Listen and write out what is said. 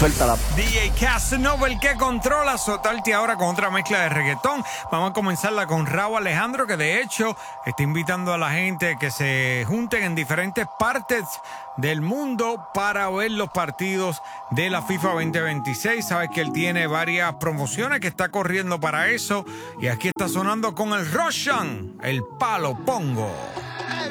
Suéltala. DJ Casanova, el que controla, soltarte ahora con otra mezcla de reggaetón. Vamos a comenzarla con Rauw Alejandro, que de hecho está invitando a la gente que se junten en diferentes partes del mundo para ver los partidos de la FIFA 2026. Sabes que él tiene varias promociones que está corriendo para eso. Y aquí está sonando con el Roshan, el palo pongo.